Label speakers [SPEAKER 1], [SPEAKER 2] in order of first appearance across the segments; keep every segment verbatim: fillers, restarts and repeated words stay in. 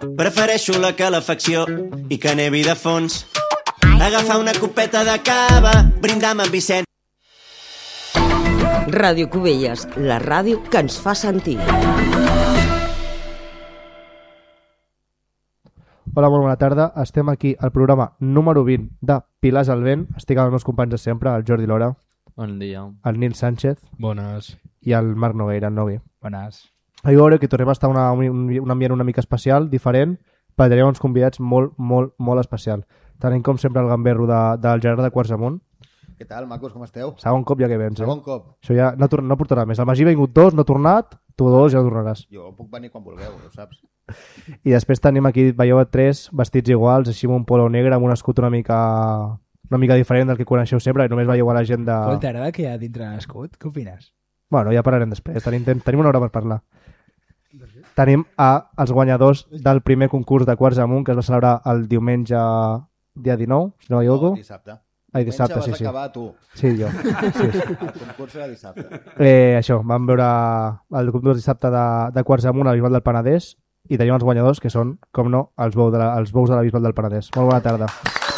[SPEAKER 1] Prefereixo la calefacció i que nevi de fons. Agafar una copeta de cava, brindar amb en Vicent.
[SPEAKER 2] Ràdio Cubelles, la ràdio que ens fa sentir.
[SPEAKER 3] Hola, molt bona tarda. Estem aquí al programa número vint de Pilars al vent. Estic amb els meus companys de sempre, el Jordi Lora.
[SPEAKER 4] Bon dia.
[SPEAKER 3] El Nil Sánchez.
[SPEAKER 5] Bones.
[SPEAKER 3] I el Marc Nogueira, el Nogui.
[SPEAKER 5] Bones.
[SPEAKER 3] Ahir veureu que tornem a estar una, un, un ambient una mica especial, diferent, perquè tenim uns convidats molt, molt, molt especial. Tenim com sempre el gamberro de, del Gerard de Quarts Amunt.
[SPEAKER 6] Què tal, macos, com esteu?
[SPEAKER 3] Segon cop ja que vens, eh?
[SPEAKER 6] Segon cop.
[SPEAKER 3] Això ja no, no portarà més. El Magí ha vingut dos, no ha tornat, tu dos ja no tornaràs.
[SPEAKER 6] Jo puc venir quan vulgueu, ho saps.
[SPEAKER 3] I després tenim aquí, veieu tres vestits iguals, així amb un polo negre, amb un escut una mica una mica diferent del que coneixeu sempre, i només veieu a la gent de...
[SPEAKER 5] Qual t'agrada que hi ha dintre l'escut? Què opines?
[SPEAKER 3] Bueno, ja parlarem després, tenim, tenim una hora per parlar. Tenim a els guanyadors del primer concurs de Quarts Amunt, que es va celebrar el diumenge dia dinou, si no m'equivoco.
[SPEAKER 6] No, dissabte.
[SPEAKER 3] Ai, dissabte, sí,
[SPEAKER 6] vas
[SPEAKER 3] sí.
[SPEAKER 6] acabar tu.
[SPEAKER 3] Sí, jo. Sí, sí.
[SPEAKER 6] El concurs era dissabte.
[SPEAKER 3] Eh, això, vam veure el concurs dissabte de, de Quarts Amunt a la Bisbal del Penedès i tenim els guanyadors, que són, com no, els bous de la, els bous de la Bisbal del Penedès. Molt bona tarda.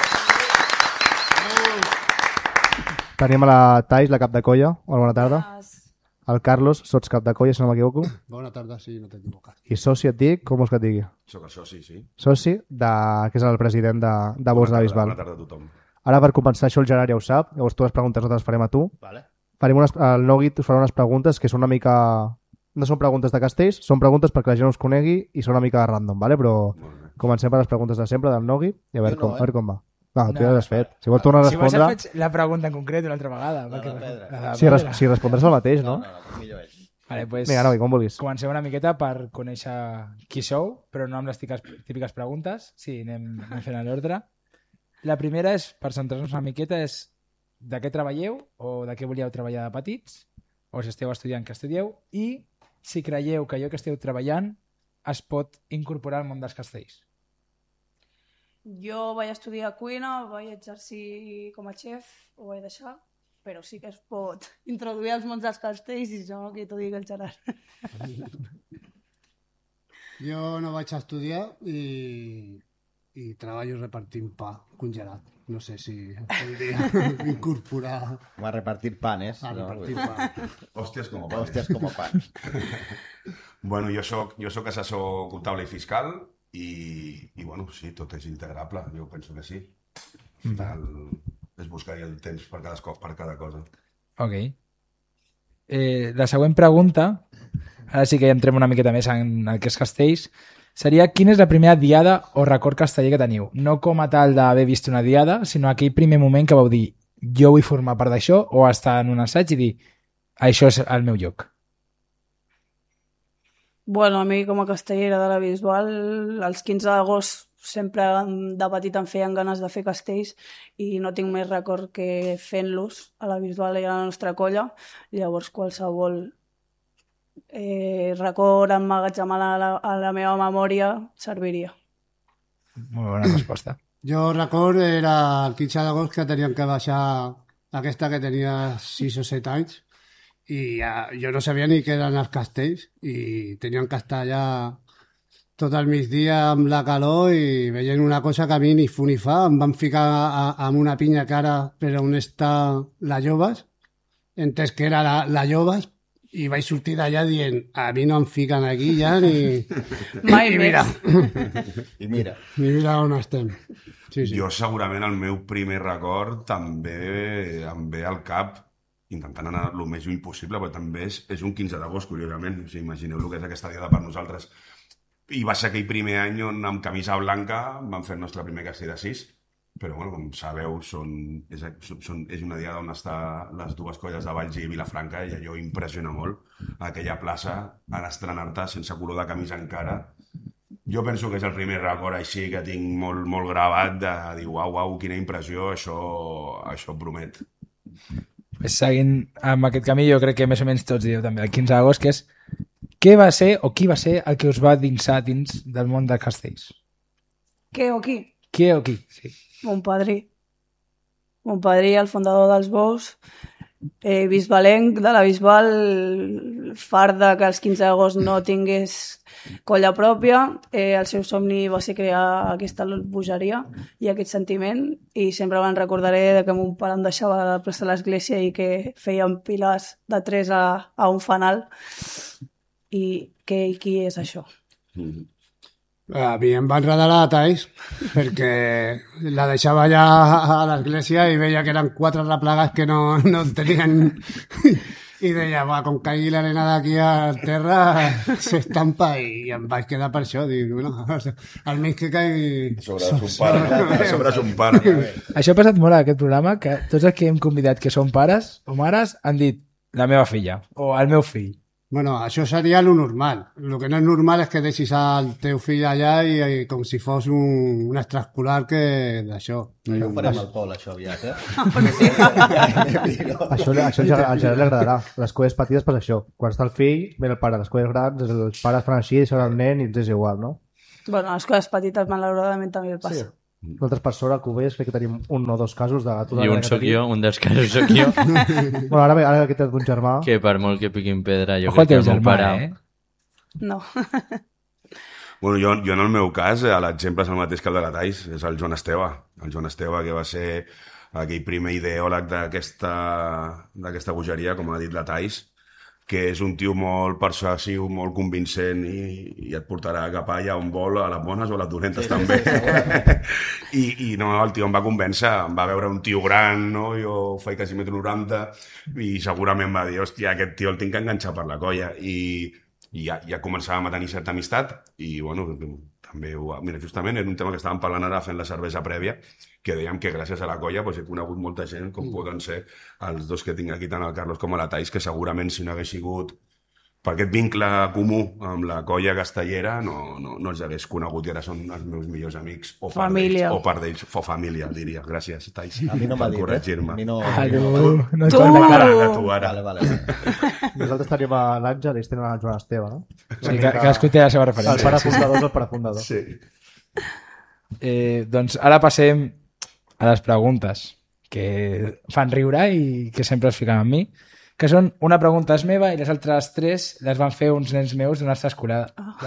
[SPEAKER 3] Tenim a la Thais, la cap de colla. Molt bona tarda. El Carlos, sots cap de colla, si no m'equivoco.
[SPEAKER 7] Bona tarda, sí, no t'he equivocat.
[SPEAKER 3] I soci et dic, com vols que et digui?
[SPEAKER 8] Soc el soci, sí.
[SPEAKER 3] Soci, de, que és el president de, de bous de la Bisbal.
[SPEAKER 8] Bona tarda a tothom.
[SPEAKER 3] Ara, per començar, això el Gerard ja ho sap. Llavors, totes les preguntes nosaltres les farem a tu.
[SPEAKER 6] Vale.
[SPEAKER 3] Farem unes, el Nogui us farà unes preguntes que són una mica... No són preguntes de castells, són preguntes perquè la gent us conegui i són una mica random, vale? Però comencem per les preguntes de sempre del Nogui i a veure, com,
[SPEAKER 6] no, eh?
[SPEAKER 3] a veure com va. No, tu
[SPEAKER 5] No.
[SPEAKER 3] ja l'has fet. Si vols tornar a
[SPEAKER 5] Si vols
[SPEAKER 3] respondre...
[SPEAKER 5] ja faig la pregunta en concret una altra vegada.
[SPEAKER 6] La
[SPEAKER 5] perquè-
[SPEAKER 6] de pedra.
[SPEAKER 5] la de
[SPEAKER 3] Si, res,
[SPEAKER 5] pedra.
[SPEAKER 3] si respondràs el mateix, no?
[SPEAKER 6] No, no, no, millor ell.
[SPEAKER 5] Vale, pues,
[SPEAKER 3] Vinga, Nogui, com vulguis.
[SPEAKER 5] comencem una miqueta per conèixer qui sou, però no amb les típiques, típiques preguntes. Sí, anem, anem fent a l'ordre. La primera és, per centrar-nos una miqueta, és de què treballeu o de què volíeu treballar de petits, o si esteu estudiant que estudieu, i si creieu que allò que esteu treballant es pot incorporar al món dels castells.
[SPEAKER 9] Jo vaig estudiar cuina, vaig exercir com a xef, ho vaig deixar, però sí que es pot introduir als mons dels castells i això que t'ho digui el Gerard.
[SPEAKER 7] Jo no vaig estudiar i, i treballo repartint pa congelat. No sé si podria incorporar
[SPEAKER 6] Va a repartir panes.
[SPEAKER 7] a
[SPEAKER 6] no?
[SPEAKER 7] repartir pa.
[SPEAKER 8] Hòsties com a panes.
[SPEAKER 6] Hòsties com a pans.
[SPEAKER 8] Bueno, jo soc, jo soc assessor comptable i fiscal i, i bueno, sí, tot és integrable, jo penso que sí. Al final és buscar el temps per cada, per cada cosa.
[SPEAKER 5] Ok. Eh, la següent pregunta, ara sí que entrem una miqueta més en el que és castells, seria quina és la primera diada o record casteller que teniu? No com a tal d'haver vist una diada, sinó aquell primer moment que vau dir jo vull formar part d'això, o estar en un assaig i dir això és el meu lloc.
[SPEAKER 9] Bueno, a mi com a castellera de la Bisbal, els quinze d'agost sempre de petit em feien ganes de fer castells i no tinc més record que fent-los a la Bisbal i a la nostra colla. Llavors qualsevol eh, record emmagatzemar a la, a la meva memòria serviria.
[SPEAKER 5] Molt bona resposta.
[SPEAKER 7] Jo record era el quinze d'agost que teníem que baixar aquesta que tenia sis o set anys i ja, jo no sabia ni què eren els castells i teníem que estar allà tot el migdia amb la calor i veient una cosa que a mi ni fu ni fa. Em van ficar a, a, amb una pinya cara per on està la Joves, entès que era la, la Joves, i vaig sortir d'allà dient a mi no em fiquen aquí ja ni...
[SPEAKER 9] Mai
[SPEAKER 7] I
[SPEAKER 9] més.
[SPEAKER 7] mira,
[SPEAKER 6] I mira,
[SPEAKER 7] i mira on estem. Sí, sí.
[SPEAKER 8] Jo segurament el meu primer record també em ve al cap intentant anar el més lluny possible, però també és, és un quinze d'agost, curiosament. O sigui, imagineu el que és aquesta diada per nosaltres. I va ser aquell primer any on amb camisa blanca vam fer el nostre primer castell de sis, però bueno, com sabeu, són, és, són, és una diada on està les dues colles de Valls i Vilafranca i allò impressiona molt. A aquella plaça, a estrenar-te sense color de camisa encara. Jo penso que és el primer record així que tinc molt, molt gravat de dir uau, uau, quina impressió, això, això promet.
[SPEAKER 5] Pues seguint amb aquest camí, jo crec que més o menys tots dieu també el quinze d'agost, que és què va ser o qui va ser el que us va dinsar dins del món de castells?
[SPEAKER 9] Què o qui?
[SPEAKER 5] Qui o qui? Sí.
[SPEAKER 9] Mon padrí. Mon padrí, el fundador dels bous, eh, bisbalenc de la Bisbal, fart de que els quinze d'agost no tingués colla pròpia, eh, el seu somni va ser crear aquesta bogeria i aquest sentiment, i sempre me'n recordaré de que mon pare em deixava de prestar l'església i que feien piles de tres a, a un fanal. I què, qui és això?
[SPEAKER 8] Mm.
[SPEAKER 7] A mi em va enredar la Thais perquè la deixava ja a l'església i veia que eren quatre replegats que no, no tenien... I deia, va, com caigui l'arena d'aquí al terra, s'estampa, i em vaig quedar per això. Dic, bueno, almenys que caigui...
[SPEAKER 8] Sobre son pare. Sobre son pare.
[SPEAKER 5] Això ha passat molt a aquest programa, que tots els que hem convidat que són pares o mares han dit la meva filla o el meu fill.
[SPEAKER 7] Bueno, això seria lo normal. El que no és normal és que deixis el teu fill allà i, i com si fos un, un extraescolar que d'això.
[SPEAKER 6] No ho farem al Pol, això, aviat, eh?
[SPEAKER 3] Això, això al Gerard li agradarà. Les colles petites passa això. Quan està el fill, ve el pare. Les colles grans, els pares fan així, deixen el nen i ens és igual, no?
[SPEAKER 9] Bueno, les coses petites, malauradament, també passa.
[SPEAKER 3] Sí. Nosaltres, per sort, a Cubelles, crec que tenim un o dos casos de...
[SPEAKER 4] I un sóc jo, un dels casos sóc jo.
[SPEAKER 3] Bueno, ara, ara que tens un germà...
[SPEAKER 4] Que per molt que piquin pedra, jo
[SPEAKER 5] Ojo,
[SPEAKER 4] crec que el meu
[SPEAKER 5] germà,
[SPEAKER 4] pare...
[SPEAKER 5] eh?
[SPEAKER 9] No.
[SPEAKER 8] Bueno, jo, jo en el meu cas, l'exemple és el mateix que el de la Thais, és el Joan Esteve. El Joan Esteve, que va ser aquell primer ideòleg d'aquesta d'aquesta bogeria, com ha dit la Thais, que és un tio molt persuasiu, molt convincent i, i et portarà cap allà on vol, a les bones o a les dolentes també. I, I no, el tio em va convèncer, em va veure un tio gran, no? Jo faig quasi metro noranta, i segurament va dir, hòstia, aquest tio el tinc que enganxar per la colla. I, i ja, ja començàvem a tenir certa amistat, i bueno, també, ho, mira, justament era un tema que estàvem parlant ara fent la cervesa prèvia, que dèiem que gràcies a la colla doncs, he conegut molta gent, com poden ser els dos que tinc aquí, tant el Carlos com la Thais, que segurament si no hagués sigut per aquest vincle comú amb la colla castellera no, no, no els hagués conegut i ara són els meus millors amics o part
[SPEAKER 9] Família.
[SPEAKER 8] d'ells, o part d'ells, o família, diria. Gràcies, Thais,
[SPEAKER 6] A mi no m'ha
[SPEAKER 8] per
[SPEAKER 6] dit, eh?
[SPEAKER 8] corregir-me.
[SPEAKER 6] A mi no...
[SPEAKER 5] Ah, tu, no
[SPEAKER 9] Tu!
[SPEAKER 5] et conec
[SPEAKER 8] Ara,
[SPEAKER 5] cara.
[SPEAKER 8] ara, tu, ara.
[SPEAKER 6] Vale, vale.
[SPEAKER 3] Nosaltres tenim a l'Àngel i ells tenen el Joan Esteve, no?
[SPEAKER 5] Sí, que, cadascú té la seva
[SPEAKER 3] El
[SPEAKER 5] referència.
[SPEAKER 3] pare fundador és el pare fundador.
[SPEAKER 8] Sí.
[SPEAKER 5] Eh, doncs ara passem a les preguntes que fan riure i que sempre es fiquen amb mi, que són una pregunta és meva i les altres tres les van fer uns nens meus d'una altra escola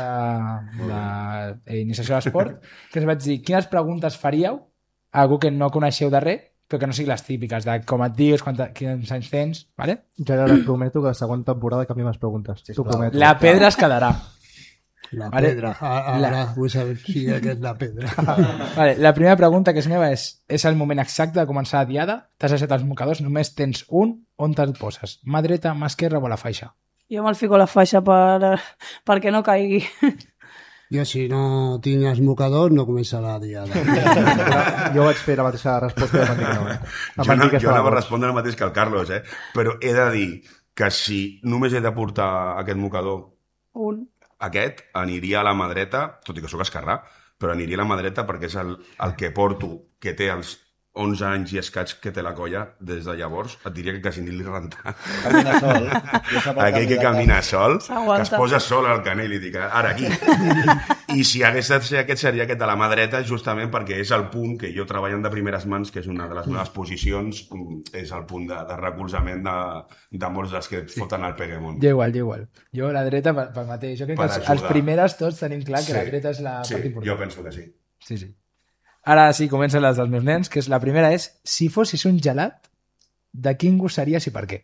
[SPEAKER 5] d'iniciació de l'esport, que els vaig dir, quines preguntes faríeu a algú que no coneixeu de res, però que no siguin les típiques, de com et dius, quanta, quins anys tens, ¿vale?
[SPEAKER 3] Gerard, et prometo que la següent temporada canviem les preguntes. T'ho prometo.
[SPEAKER 5] La pedra es quedarà.
[SPEAKER 7] La
[SPEAKER 5] Vale.
[SPEAKER 7] pedra. Ara
[SPEAKER 5] La-
[SPEAKER 7] vull saber si és la pedra.
[SPEAKER 5] Vale, la primera pregunta que és meva és, és el moment exacte de començar la diada, t'has deixat els mocadors, només tens un, on te'l poses? Mà dreta, mà esquerra o a la faixa?
[SPEAKER 9] Jo me'l fico a la faixa per, perquè no caigui.
[SPEAKER 7] Jo, si no tinc els mocadors, no comença la diada.
[SPEAKER 3] Jo vaig fer la mateixa resposta i em van dir que no. Eh? Em
[SPEAKER 8] Jo,
[SPEAKER 3] van
[SPEAKER 8] no,
[SPEAKER 3] dir que
[SPEAKER 8] jo
[SPEAKER 3] estava
[SPEAKER 8] anava a
[SPEAKER 3] boig.
[SPEAKER 8] respondre el mateix que el Carlos, eh? Però he de dir que si només he de portar aquest mocador,
[SPEAKER 9] Un.
[SPEAKER 8] aquest aniria a la mà dreta, tot i que sóc esquerrà, però aniria a la mà dreta perquè és el, el que porto, que té els onze anys i escaig que té la colla des de llavors, et diria que quasi ni li rentar.
[SPEAKER 6] Camina sol. Jo sap el
[SPEAKER 8] Aquell que
[SPEAKER 6] candidat.
[SPEAKER 8] camina sol, que
[SPEAKER 9] S'aguanta.
[SPEAKER 8] es posa sol al canell i dic, ara aquí. I si hagués de ser aquest, seria aquest de la mà dreta, justament perquè és el punt que jo treballant de primeres mans, que és una de les meves posicions, és el punt de, de recolzament de, de molts dels que et foten al Peguemont.
[SPEAKER 5] Jo igual, jo igual. Jo la dreta pel, pel mateix. Jo crec
[SPEAKER 8] Per
[SPEAKER 5] que els,
[SPEAKER 8] ajudar.
[SPEAKER 5] els primeres tots tenim clar que
[SPEAKER 8] Sí.
[SPEAKER 5] la dreta és la
[SPEAKER 8] Sí,
[SPEAKER 5] part important.
[SPEAKER 8] jo penso que sí.
[SPEAKER 5] Sí, sí. Ara sí, comencen les dels meus nens, que és la primera és, si fossis un gelat, de quin gust series i per què?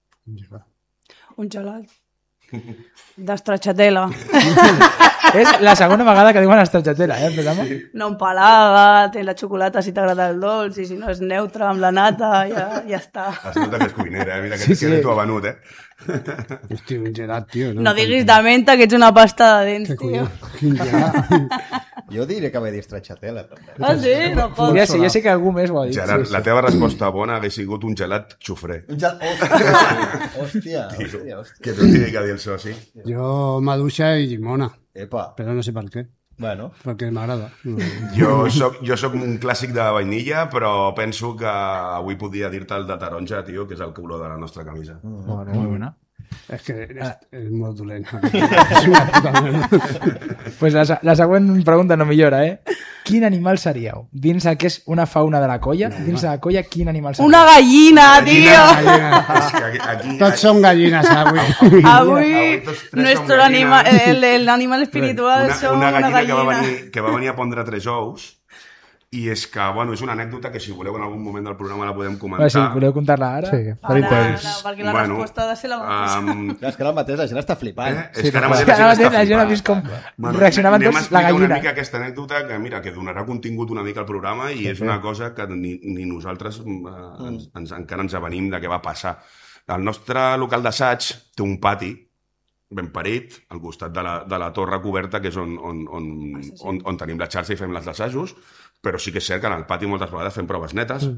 [SPEAKER 9] Un gelat. D'estratxatela.
[SPEAKER 5] És la segona vegada que diuen estatjatera, eh, el programa?
[SPEAKER 9] No empalaga, té la xocolata si t'agrada el dolç, i si no és neutre amb la nata, ja, ja està.
[SPEAKER 8] Es nota que és cuinera, eh? Mira que,
[SPEAKER 5] Sí,
[SPEAKER 8] sí,
[SPEAKER 5] sí.
[SPEAKER 8] que t'ho ha venut, eh?
[SPEAKER 7] Hosti, un gelat, tio.
[SPEAKER 9] No diguis de menta que ets una pasta de dents,
[SPEAKER 7] Que
[SPEAKER 9] tio.
[SPEAKER 7] collons, quin gelat.
[SPEAKER 6] Jo diré que ve dir estratxatela. També.
[SPEAKER 9] Ah, sí? No pot.
[SPEAKER 5] Podria ser, jo sé que algú més ho ha dit.
[SPEAKER 8] Gerard,
[SPEAKER 5] sí, sí.
[SPEAKER 8] la teva resposta bona hagués sigut un gelat xufré.
[SPEAKER 6] Un gelat... Hòstia, hòstia, hòstia, hòstia.
[SPEAKER 8] Que t'ho digui que dir el soci.
[SPEAKER 7] Jo, maduixa i llimona,
[SPEAKER 6] Epa,
[SPEAKER 7] però no sé per què.
[SPEAKER 6] bueno.
[SPEAKER 7] Perquè m'agrada. No.
[SPEAKER 8] Jo soc, jo soc un clàssic de vainilla, però penso que avui podria dir-te el de taronja, tio, que és el color de la nostra camisa.
[SPEAKER 3] Bueno,
[SPEAKER 5] Molt bona.
[SPEAKER 7] És que és, és molt dolent. És una puta merda.
[SPEAKER 5] Pues la, la següent pregunta no millora, eh? quin animal seríeu? Dins el que és una fauna de la colla, dins de la colla, quin animal seríeu?
[SPEAKER 9] Una gallina, tio!
[SPEAKER 8] És que aquí, aquí,
[SPEAKER 7] Tots som gallines avui.
[SPEAKER 8] Avui
[SPEAKER 9] Avui,
[SPEAKER 8] tots tres
[SPEAKER 9] nuestro
[SPEAKER 8] som
[SPEAKER 9] anima,
[SPEAKER 8] gallines.
[SPEAKER 9] el, el animal espiritual
[SPEAKER 8] una,
[SPEAKER 9] som
[SPEAKER 8] una
[SPEAKER 9] una
[SPEAKER 8] gallina, que, va
[SPEAKER 9] gallina.
[SPEAKER 8] venir, que va venir a pondre tres ous. I és que, bueno, és una anècdota que si voleu en algun moment del programa la podem comentar.
[SPEAKER 5] Bueno, si voleu contar-la ara.
[SPEAKER 3] Sí,
[SPEAKER 9] Ara,
[SPEAKER 3] tenim
[SPEAKER 9] ara,
[SPEAKER 3] temps.
[SPEAKER 9] perquè la
[SPEAKER 8] Bueno,
[SPEAKER 9] resposta ha de ser la mateixa.
[SPEAKER 8] Um,
[SPEAKER 6] Clar, és que ara mateix la gent està flipant.
[SPEAKER 8] eh?
[SPEAKER 3] Sí,
[SPEAKER 8] És que ara
[SPEAKER 3] no,
[SPEAKER 8] mateix
[SPEAKER 5] Ara
[SPEAKER 8] la gent
[SPEAKER 5] mateix
[SPEAKER 8] està
[SPEAKER 5] la gent ha
[SPEAKER 8] flipant.
[SPEAKER 5] vist com
[SPEAKER 8] Bueno,
[SPEAKER 5] reaccionaven
[SPEAKER 8] anem a
[SPEAKER 5] tots la
[SPEAKER 8] explicar una
[SPEAKER 5] gallina.
[SPEAKER 8] mica aquesta anècdota que, mira, que donarà contingut una mica al programa i és una cosa que ni, ni nosaltres eh, ens, ens, encara ens avenim de què va passar. El nostre local d'assaig té un pati ben parit, al costat de la, de la torre coberta, que és on, on, on, on, on tenim la xarxa i fem els assajos, però sí que és cert que en el pati moltes vegades fem proves netes,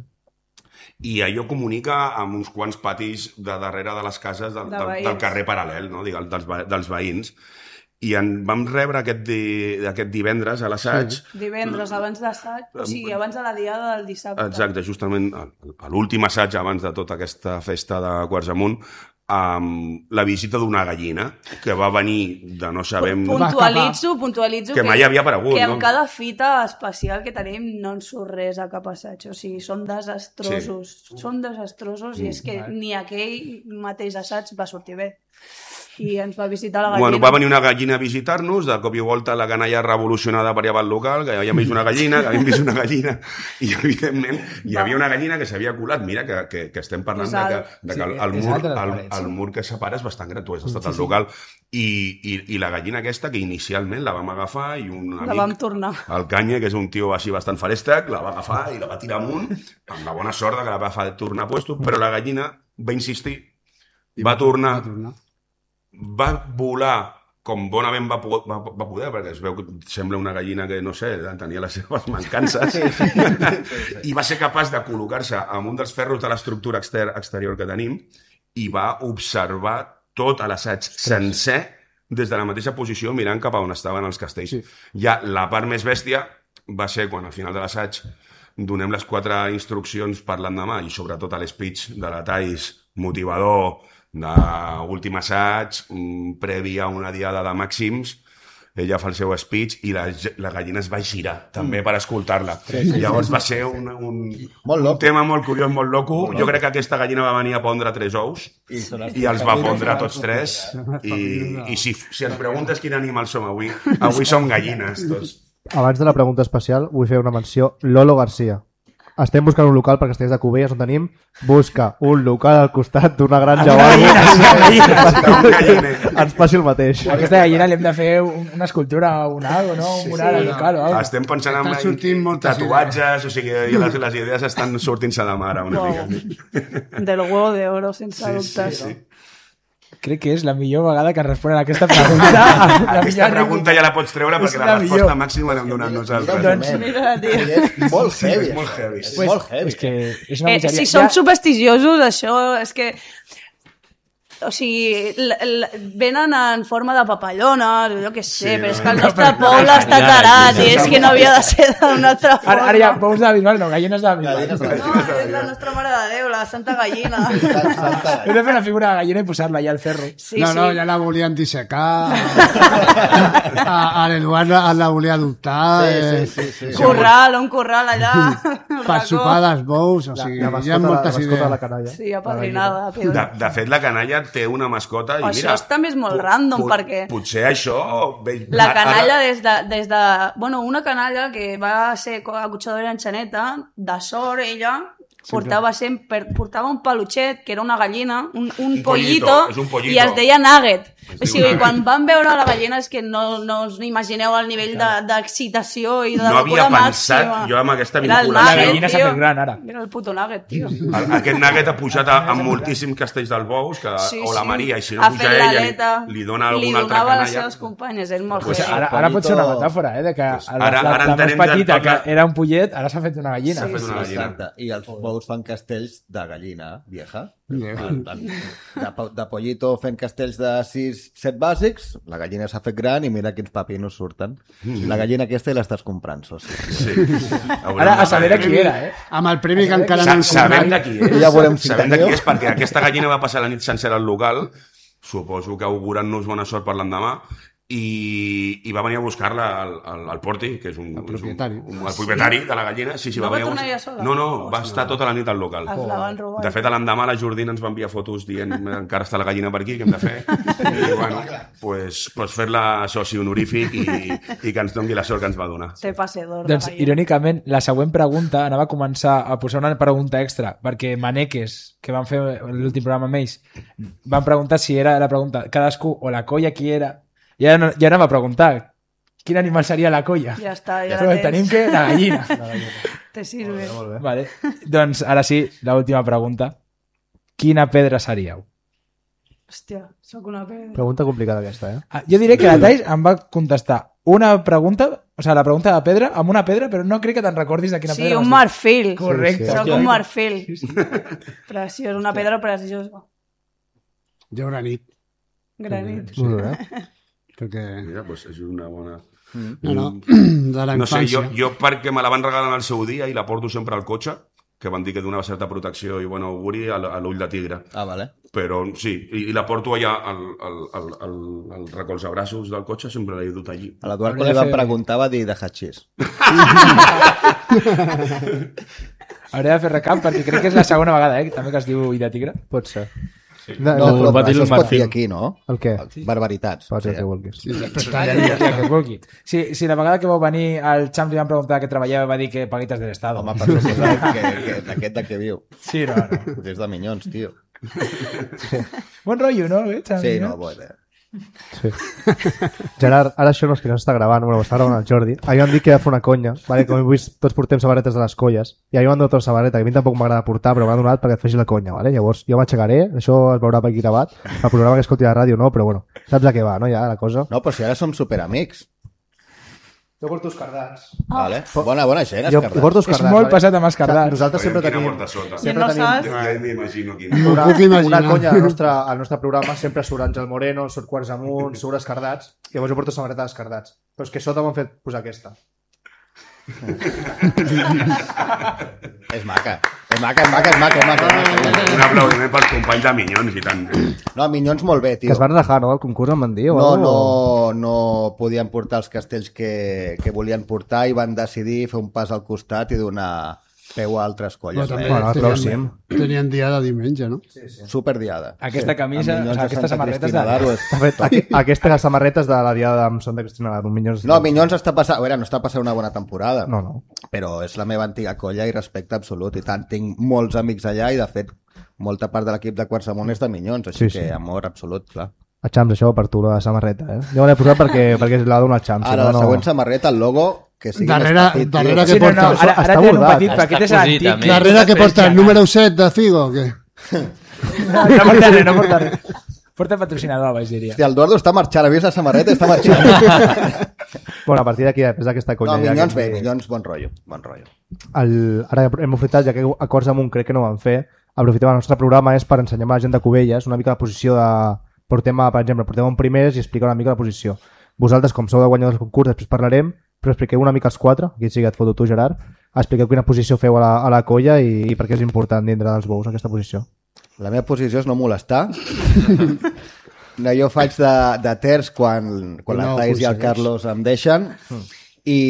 [SPEAKER 8] i allò comunica amb uns quants patis de darrere de les cases del,
[SPEAKER 9] De
[SPEAKER 8] del,
[SPEAKER 9] veïns.
[SPEAKER 8] del carrer paral·lel, no? Digue'l, dels, ve- dels veïns. I en vam rebre aquest, di, aquest divendres a l'assaig,
[SPEAKER 9] Divendres, abans d'assaig, o sigui, abans de la diada del dissabte.
[SPEAKER 8] exacte, justament a a l'últim assaig abans de tota aquesta festa de Quarts Amunt, amb la visita d'una gallina que va venir de no sabem...
[SPEAKER 9] Puntualitzo, puntualitzo
[SPEAKER 8] Que mai havia aparegut,
[SPEAKER 9] que amb
[SPEAKER 8] no?
[SPEAKER 9] cada fita especial que tenim no ens surt res a cap assaig, o sigui, són desastrosos, sí. són desastrosos i és que ni aquell mateix assaig va sortir bé. I ens va visitar la gallina.
[SPEAKER 8] Bueno, va venir una gallina a visitar-nos, de cop i volta la canalla revolucionada per allà al local, que havíem vist una gallina, que havíem vist una gallina, i evidentment hi havia una gallina que s'havia colat. Mira, que, que, que estem parlant
[SPEAKER 9] És
[SPEAKER 8] de que,
[SPEAKER 9] alt.
[SPEAKER 8] de que el,
[SPEAKER 5] Sí,
[SPEAKER 8] el,
[SPEAKER 5] és
[SPEAKER 8] mur,
[SPEAKER 5] alt de les
[SPEAKER 8] el,
[SPEAKER 5] parets,
[SPEAKER 8] el
[SPEAKER 5] sí.
[SPEAKER 8] mur que separa és bastant gran, tu has estat al local. I, i, I la gallina aquesta, que inicialment la vam agafar i un amic...
[SPEAKER 9] La vam tornar.
[SPEAKER 8] El Canya, que és un tio així bastant farèstec, la va agafar i la va tirar amunt, amb la bona sort de que la va fer tornar a puesto, però la gallina va insistir, va tornar,
[SPEAKER 7] Va tornar.
[SPEAKER 8] va volar com bonament va, po- va, va poder, perquè es veu que sembla una gallina que, no sé, tenia les seves mancances, i va ser capaç de col·locar-se amb un dels ferros de l'estructura exter exterior que tenim i va observar tot l'assaig sencer des de la mateixa posició mirant cap a on estaven els castells.
[SPEAKER 3] Sí.
[SPEAKER 8] Ja la part més bèstia va ser quan al final de l'assaig donem les quatre instruccions per l'endemà i sobretot a l'espeech de la Thais motivador d'últim assaig, mm, previ a una diada de màxims, ella fa el seu speech i la, la gallina es va girar també per escoltar-la. Sí, sí, Llavors va ser un, un,
[SPEAKER 6] Molt
[SPEAKER 8] un
[SPEAKER 6] loco.
[SPEAKER 8] tema molt curiós, molt loco. Jo crec que aquesta gallina va venir a pondre tres ous
[SPEAKER 6] I, són els
[SPEAKER 8] i els va
[SPEAKER 6] gallines.
[SPEAKER 8] pondre tots tres. I, i si, si ens preguntes quin animal som avui, avui som gallines tots.
[SPEAKER 3] Abans de la pregunta especial, vull fer una menció. Lolo Garcia. Estem buscant un local perquè estigués de Cubelles, on tenim. Busca un local al costat d'una granja o alguna cosa. Ens passi el mateix.
[SPEAKER 5] A aquesta gallina li hem de fer un, una escultura o un algo, no? Un mural al local o algo.
[SPEAKER 8] Estem pensant en
[SPEAKER 7] Estan sortint moltes
[SPEAKER 8] tatuatges, o sigui, i les, les idees estan sortint-se de mare una
[SPEAKER 9] Wow.
[SPEAKER 8] mica.
[SPEAKER 9] Del huevo de oro, sense
[SPEAKER 8] Sí,
[SPEAKER 9] dubtes.
[SPEAKER 8] sí, sí.
[SPEAKER 5] Crec que és la millor vegada que responen a aquesta pregunta. La
[SPEAKER 8] Aquesta
[SPEAKER 5] millor
[SPEAKER 8] pregunta ja la pots treure
[SPEAKER 5] És
[SPEAKER 8] perquè
[SPEAKER 5] la
[SPEAKER 8] la resposta
[SPEAKER 5] millor.
[SPEAKER 8] màxima l'hem donat
[SPEAKER 6] Mira,
[SPEAKER 8] nosaltres.
[SPEAKER 5] Doncs-
[SPEAKER 6] moment.
[SPEAKER 9] Mira, tio.
[SPEAKER 6] I és molt heavy.
[SPEAKER 8] és molt
[SPEAKER 6] això.
[SPEAKER 8] heavy.
[SPEAKER 6] És
[SPEAKER 5] Pues,
[SPEAKER 6] molt heavy.
[SPEAKER 5] és que és una
[SPEAKER 9] Eh,
[SPEAKER 5] mitjaria.
[SPEAKER 9] si som
[SPEAKER 5] Ja-
[SPEAKER 9] supersticiosos, això és que... O sigui, l- l- venen en forma de papallones, o jo què sé,
[SPEAKER 8] Sí,
[SPEAKER 9] però és
[SPEAKER 8] no,
[SPEAKER 9] que el
[SPEAKER 8] no,
[SPEAKER 9] nostre
[SPEAKER 8] no,
[SPEAKER 9] poble
[SPEAKER 4] no,
[SPEAKER 9] està
[SPEAKER 4] no,
[SPEAKER 9] carat
[SPEAKER 4] no,
[SPEAKER 9] i és
[SPEAKER 4] no,
[SPEAKER 9] que no havia de ser d'una altra forma.
[SPEAKER 5] Ara, ara ja pous de Bisbal, no, gallines de Bisbal.
[SPEAKER 6] Gallines de
[SPEAKER 9] No, és la nostra mare de Déu, la Santa Gallina.
[SPEAKER 6] Santa- Santa
[SPEAKER 5] Hem de fer una figura de gallina i posar-la allà al ferro.
[SPEAKER 9] Sí,
[SPEAKER 7] no, no,
[SPEAKER 9] sí.
[SPEAKER 7] ja la volien dissecar. a, a l'Eduard la volia adoptar.
[SPEAKER 6] Sí, sí, sí, sí.
[SPEAKER 9] Corral, un corral allà. al
[SPEAKER 7] Per
[SPEAKER 9] racó.
[SPEAKER 7] sopar dels bous. O sigui,
[SPEAKER 3] La
[SPEAKER 7] hi
[SPEAKER 3] mascota,
[SPEAKER 7] ha
[SPEAKER 3] la
[SPEAKER 7] moltes
[SPEAKER 3] mascota de la
[SPEAKER 7] idees.
[SPEAKER 3] canalla.
[SPEAKER 9] Sí, apadrinada. Però...
[SPEAKER 8] De, de fet, la canalla té una mascota i
[SPEAKER 9] Això
[SPEAKER 8] mira...
[SPEAKER 9] és també és molt random, perquè-
[SPEAKER 8] Potser això... Bé,
[SPEAKER 9] La
[SPEAKER 8] ara-
[SPEAKER 9] canalla des de, des de... Bueno, una canalla que va ser acotxadora en Xaneta, de sort ella, portava, sempre, portava un pelutxet, que era una gallina, un, un,
[SPEAKER 8] Un
[SPEAKER 9] pollito,
[SPEAKER 8] pollito, és un pollito.
[SPEAKER 9] i es deia Nugget.
[SPEAKER 8] Es
[SPEAKER 9] O
[SPEAKER 8] diu
[SPEAKER 9] sigui,
[SPEAKER 8] Nugget.
[SPEAKER 9] quan van veure la gallina és que no, no us imagineu el nivell de- d'excitació i de
[SPEAKER 8] No havia
[SPEAKER 9] locura
[SPEAKER 8] pensat
[SPEAKER 9] màxima.
[SPEAKER 8] jo amb aquesta
[SPEAKER 9] Era el
[SPEAKER 8] vinculació.
[SPEAKER 5] La
[SPEAKER 9] Nugget,
[SPEAKER 5] gallina s'ha
[SPEAKER 9] tio.
[SPEAKER 5] fet gran, ara.
[SPEAKER 9] Era el puto Nugget, tio.
[SPEAKER 8] El, aquest nugget ha pujat a, a moltíssims castells del Bous, que,
[SPEAKER 9] Sí,
[SPEAKER 8] o la
[SPEAKER 9] sí.
[SPEAKER 8] Maria, i si no
[SPEAKER 9] Ha
[SPEAKER 8] puja
[SPEAKER 9] fet
[SPEAKER 8] ella,
[SPEAKER 9] l'aleta,
[SPEAKER 8] li, li dona
[SPEAKER 9] li
[SPEAKER 8] alguna altra
[SPEAKER 9] donava a les
[SPEAKER 8] canalla.
[SPEAKER 9] seves companyes, és molt
[SPEAKER 5] Pues
[SPEAKER 9] heavy.
[SPEAKER 5] ara, ara pot ser una metàfora, eh? De que la,
[SPEAKER 8] Ara-
[SPEAKER 5] la,
[SPEAKER 8] ara
[SPEAKER 5] la més
[SPEAKER 8] entenem de
[SPEAKER 5] petita,
[SPEAKER 8] tota-
[SPEAKER 5] que era un pollet, ara s'ha fet una gallina.
[SPEAKER 8] S'ha fet una gallina.
[SPEAKER 6] Exacte. I els bous fan castells de gallina vieja.
[SPEAKER 7] Vieja.
[SPEAKER 6] De, po- de pollito fent castells de sis set bàsics, la gallina s'ha fet gran i mira quins papinos surten. La gallina aquesta i l'estàs comprant, soci.
[SPEAKER 8] Sí.
[SPEAKER 5] Ara, a saber de qui era, eh?
[SPEAKER 7] Amb el premi que encara no
[SPEAKER 8] Sa
[SPEAKER 7] hem
[SPEAKER 8] sabem de
[SPEAKER 7] comprat.
[SPEAKER 8] qui és.
[SPEAKER 6] Ja veurem si
[SPEAKER 8] sabem de
[SPEAKER 6] teniu.
[SPEAKER 8] qui és, perquè aquesta gallina va passar la nit sencera al local, suposo que augurant-nos bona sort per l'endemà, i, i va venir a buscar-la al, al, al Porti, que és un,
[SPEAKER 7] El propietari.
[SPEAKER 8] és un, un, el propietari de la gallina. Sí, sí,
[SPEAKER 9] No
[SPEAKER 8] va
[SPEAKER 9] va
[SPEAKER 8] venir a
[SPEAKER 9] tornar
[SPEAKER 8] buscar-
[SPEAKER 9] ella sola?
[SPEAKER 8] No, no, va estar tota la nit al local.
[SPEAKER 9] Es la van robar.
[SPEAKER 8] De fet, a l'endemà la Jordina ens va enviar fotos dient encara està la gallina per aquí, què hem de fer? I, bueno, pues, pues fer-la soci honorífic i, i que ens doni la sort que ens va donar.
[SPEAKER 9] Té passedor.
[SPEAKER 5] Doncs, irònicament, la següent pregunta anava a començar a posar una pregunta extra, perquè Maneques, que van fer l'últim programa amb ells, van preguntar si era la pregunta cadascú o la colla qui era, i ara, no, i ara va preguntar quin animal seria la colla.
[SPEAKER 9] Ja està, ja
[SPEAKER 5] Però
[SPEAKER 9] la
[SPEAKER 5] tenim
[SPEAKER 9] tens.
[SPEAKER 5] que la gallina.
[SPEAKER 9] Te sirve.
[SPEAKER 5] Vale. Doncs ara sí, l'última pregunta. Quina pedra seríeu?
[SPEAKER 9] Hòstia, sóc una pedra.
[SPEAKER 3] Pregunta complicada aquesta, eh?
[SPEAKER 5] Ah, jo diré que la Thais em va contestar una pregunta, o sigui, la pregunta de pedra, amb una pedra, però no crec que te'n recordis de quina
[SPEAKER 9] Sí,
[SPEAKER 5] pedra
[SPEAKER 9] un
[SPEAKER 5] va ser.
[SPEAKER 9] marfil.
[SPEAKER 5] Correcte.
[SPEAKER 3] Sí, sí.
[SPEAKER 9] Sóc un marfil. Preciós, una pedra preciosa.
[SPEAKER 7] Jo granit,
[SPEAKER 9] Granit.
[SPEAKER 3] Molt bé.
[SPEAKER 7] perquè...
[SPEAKER 8] Mira, pues és una bona...
[SPEAKER 7] No, no, de la
[SPEAKER 8] No sé,
[SPEAKER 7] infància.
[SPEAKER 8] jo, jo perquè me la van regalar al seu dia i la porto sempre al cotxe, que van dir que donava certa protecció i bon auguri a l- a l'ull de tigre.
[SPEAKER 6] Ah, vale.
[SPEAKER 8] Però sí, i, i la porto allà al, al, al, al, al recolzabraços del cotxe, sempre l'he dut allí.
[SPEAKER 6] A l'Eduard,
[SPEAKER 5] Hauria
[SPEAKER 6] quan li
[SPEAKER 5] de
[SPEAKER 6] van
[SPEAKER 5] fer-
[SPEAKER 6] preguntar, va dir de hachís.
[SPEAKER 5] Hauré de fer recap perquè crec que és la segona vegada, eh? També que es diu ull de tigre.
[SPEAKER 3] Pot ser.
[SPEAKER 4] Sí.
[SPEAKER 3] No,
[SPEAKER 6] No,
[SPEAKER 3] no,
[SPEAKER 6] però
[SPEAKER 4] va dir
[SPEAKER 6] això
[SPEAKER 4] el
[SPEAKER 6] es pot dir
[SPEAKER 4] Marfil.
[SPEAKER 6] aquí, no?
[SPEAKER 3] el què?
[SPEAKER 6] Barbaritats.
[SPEAKER 3] Pots dir el que vulguis.
[SPEAKER 5] Ja que es vulgui. Si, si la vegada que vau venir al Champs li van preguntar que treballava va dir que paguites de l'Estado.
[SPEAKER 6] Home, per suposat que, que d'aquest de què viu.
[SPEAKER 5] Sí, no, no.
[SPEAKER 6] Des de Minyons, tio.
[SPEAKER 5] Bon rotllo, no? Eh, Xavi,
[SPEAKER 6] Sí, no, bueno.
[SPEAKER 3] Sí. Gerard, ara això no és que no s'està gravant, bueno, està gravant el Jordi. Ahir vam dir que he de fer una conya, vale? Com heu vist, tots portem sabaretes de les colles, i ahir m'han donat una sabareta, que a mi tampoc m'agrada portar, però m'ha donat perquè et faci la conya, vale? Llavors jo m'aixecaré, això es veurà per aquí gravat, el programa que escolti a la ràdio no, però bueno, saps a què va, no, ja, la cosa?
[SPEAKER 6] No, però si ara som superamics.
[SPEAKER 3] Jo porto els cardats.
[SPEAKER 6] Vale. Bona, bona gent,
[SPEAKER 3] Jo, jo
[SPEAKER 6] escardats.
[SPEAKER 3] porto els
[SPEAKER 5] És
[SPEAKER 3] cardats.
[SPEAKER 5] molt
[SPEAKER 3] vale?
[SPEAKER 5] pesat amb els cardats.
[SPEAKER 3] Nosaltres sempre
[SPEAKER 8] Quina
[SPEAKER 3] tenim...
[SPEAKER 8] porta sota.
[SPEAKER 3] Sempre
[SPEAKER 9] no
[SPEAKER 3] tenim
[SPEAKER 9] saps?
[SPEAKER 8] Ja m'imagino quina.
[SPEAKER 3] una,
[SPEAKER 7] puc imaginar.
[SPEAKER 3] una conya al nostre, al nostre programa sempre surt Àngel Moreno, surt Quarts Amunt, surt Escardats, i llavors jo porto samarreta d'Escardats. Però és que sota m'han fet posar aquesta.
[SPEAKER 6] És maca. És maca, és maca, és maca, és maca. És maca.
[SPEAKER 8] Un aplaudiment pels companys de Minyons i tant.
[SPEAKER 6] No, Minyons molt bé,
[SPEAKER 3] Que
[SPEAKER 6] tio.
[SPEAKER 3] es van rajar, no, del concurs, em van dir? o
[SPEAKER 6] No,
[SPEAKER 3] algo?
[SPEAKER 6] no, no podien portar els castells que, que volien portar i van decidir fer un pas al costat i donar peu a altres
[SPEAKER 7] Però
[SPEAKER 6] colles.
[SPEAKER 7] també
[SPEAKER 6] Eh?
[SPEAKER 3] Bueno,
[SPEAKER 7] tenien,
[SPEAKER 3] pròxim.
[SPEAKER 7] tenien dia de diumenge, no?
[SPEAKER 6] Superdiada.
[SPEAKER 5] Aquesta camisa,
[SPEAKER 6] Amb
[SPEAKER 5] o
[SPEAKER 6] Minyons
[SPEAKER 5] sigui,
[SPEAKER 6] de
[SPEAKER 5] aquestes
[SPEAKER 6] Santa
[SPEAKER 5] samarretes
[SPEAKER 6] Cristina
[SPEAKER 5] de...
[SPEAKER 6] d'Aro és
[SPEAKER 3] De fet,
[SPEAKER 6] top.
[SPEAKER 3] aqu- aquestes samarretes de la diada amb Santa Cristina d'Aro, Minyons...
[SPEAKER 6] No, Minyons està passant... A veure, no està passant una bona temporada.
[SPEAKER 3] No, no.
[SPEAKER 6] Però és la meva antiga colla i respecte absolut. I tant, tinc molts amics allà i, de fet, molta part de l'equip de Quarts Amunt és de Minyons, així
[SPEAKER 3] Sí, sí.
[SPEAKER 6] que amor absolut, clar.
[SPEAKER 3] A Champs, això, per tu, la samarreta, eh? Jo me l'he posat perquè, perquè l'ha donat Champs.
[SPEAKER 6] Ara,
[SPEAKER 3] si
[SPEAKER 6] la
[SPEAKER 3] no,
[SPEAKER 6] següent
[SPEAKER 3] no...
[SPEAKER 6] samarreta, el logo, que sigui
[SPEAKER 7] Darrere-
[SPEAKER 6] més petit,
[SPEAKER 7] darrere
[SPEAKER 6] tio.
[SPEAKER 7] que
[SPEAKER 5] Sí, no, no,
[SPEAKER 7] porta-
[SPEAKER 5] ara,
[SPEAKER 3] Està
[SPEAKER 5] ara tenen un
[SPEAKER 3] bordat.
[SPEAKER 5] petit, però aquest és
[SPEAKER 4] Està
[SPEAKER 5] antic.
[SPEAKER 4] cosit, també.
[SPEAKER 7] Darrere que porta el
[SPEAKER 5] Especial.
[SPEAKER 7] número set de Figo, o què?
[SPEAKER 5] No, no porta res, no porta res. Porta patrocinador, vaig diria.
[SPEAKER 6] Hòstia, el Eduardo està marxant, ha vist la samarreta i està marxant.
[SPEAKER 3] Bueno, a partir d'aquí, després d'aquesta conya...
[SPEAKER 6] No,
[SPEAKER 3] ja
[SPEAKER 6] Minyons
[SPEAKER 3] que-
[SPEAKER 6] bé, Minyons bon rotllo, bon rotllo.
[SPEAKER 3] El... Ara hem aprofitat, ja que Acords Amunt crec que no ho van fer, aprofitem el nostre programa és per ensenyar a la gent de Cubelles una mica la posició de... Portem, a, per exemple, portem un primers i explicar una mica la posició. Vosaltres, com sou de guanyadors del concurs, després parlarem, però expliqueu una mica els quatre, aquí sí que et foto tu, Gerard, expliqueu quina posició feu a la, a la colla i, i per què és important dintre dels bous aquesta posició.
[SPEAKER 6] La meva posició és no molestar. No, jo faig de, de terç quan, quan
[SPEAKER 7] I
[SPEAKER 6] la
[SPEAKER 7] no
[SPEAKER 6] Thais i el
[SPEAKER 7] aconsegueix.
[SPEAKER 6] Carlos em deixen i,